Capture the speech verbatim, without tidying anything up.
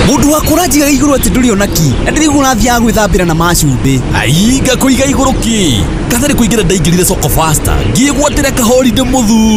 Mundu wakura njiga iguru ati nduri onaki. Ndirigu nathia gwithambira na macumbi. Ai ngakuiga iguru ki. Kathari kuingira ndaingirire soko faster. Ngiye gwatira kahori de muthu.